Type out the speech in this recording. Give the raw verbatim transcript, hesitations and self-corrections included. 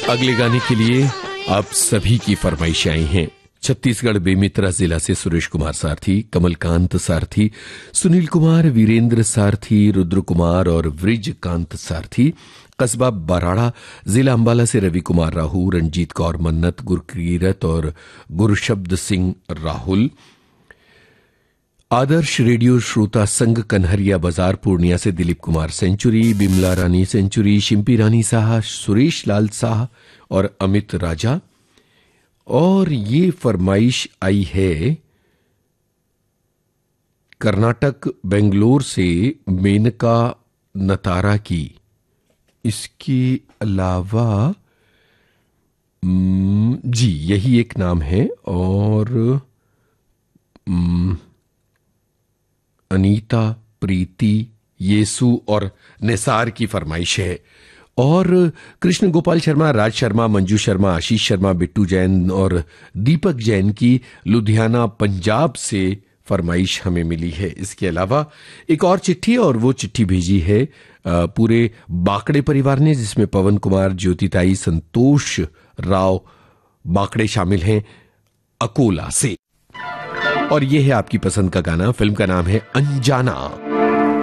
अगले गाने के लिए आप सभी की फरमाइशें आई हैं। छत्तीसगढ़ बेमित्रा जिला से सुरेश कुमार सारथी, कमलकांत सारथी, सुनील कुमार, वीरेंद्र सारथी, रुद्र कुमार और वृजकांत सारथी। कस्बा बराड़ा जिला अंबाला से रवि कुमार राहू, रंजीत कौर मन्नत, गुरकीरत और गुरशब्द सिंह राहुल। आदर्श रेडियो श्रोता संघ कन्हरिया बाजार पूर्णिया से दिलीप कुमार सेंचुरी, बिमला रानी सेंचुरी, शिंपी रानी साहा, सुरेश लाल साहा और अमित राजा। और ये फरमाइश आई है कर्नाटक बेंगलोर से मेनका नतारा की। इसके अलावा जी यही एक नाम है और अनीता, प्रीति, येसु और निसार की फरमाइश है। और कृष्ण गोपाल शर्मा, राज शर्मा, मंजू शर्मा, आशीष शर्मा, बिट्टू जैन और दीपक जैन की लुधियाना पंजाब से फरमाइश हमें मिली है। इसके अलावा एक और चिट्ठी, और वो चिट्ठी भेजी है पूरे बाकड़े परिवार ने, जिसमें पवन कुमार, ज्योतिताई, संतोष राव बाकड़े शामिल हैं अकोला से। और ये है आपकी पसंद का गाना। फिल्म का नाम है अनजाना।